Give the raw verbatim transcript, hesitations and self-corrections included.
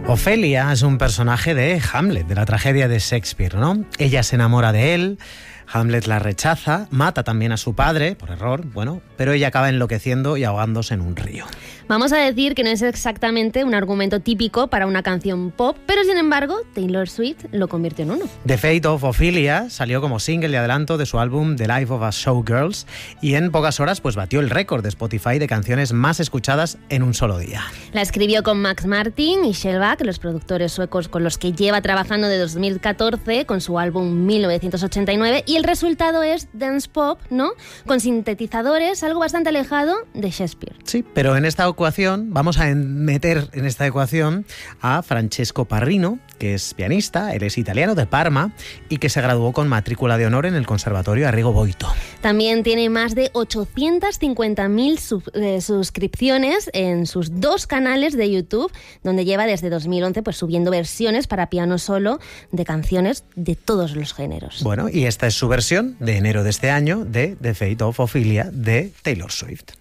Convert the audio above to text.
Ofelia es un personaje de Hamlet, de la tragedia de Shakespeare, ¿no? Ella se enamora de él, Hamlet la rechaza, mata también a su padre, por error, bueno, pero ella acaba enloqueciendo y ahogándose en un río. Vamos a decir que no es exactamente un argumento típico para una canción pop, pero sin embargo, Taylor Swift lo convirtió en uno. The Fate of Ophelia salió como single de adelanto de su álbum The Life of a Showgirls y en pocas horas pues batió el récord de Spotify de canciones más escuchadas en un solo día. La escribió con Max Martin y Shellback, los productores suecos con los que lleva trabajando de dos mil catorce con su álbum mil novecientos ochenta y nueve, y el resultado es dance pop, ¿no? Con sintetizadores, algo bastante alejado de Shakespeare. Sí, pero en esta ecuación vamos a meter en esta ecuación a Francesco Parrino, que es pianista, él es italiano de Parma y que se graduó con matrícula de honor en el Conservatorio Arrigo Boito. También tiene más de ochocientas cincuenta mil sub, eh, suscripciones en sus dos canales de YouTube, donde lleva desde dos mil once pues subiendo versiones para piano solo de canciones de todos los géneros. Bueno, y esta es su versión de enero de este año de The Fate of Ophelia de Taylor Swift.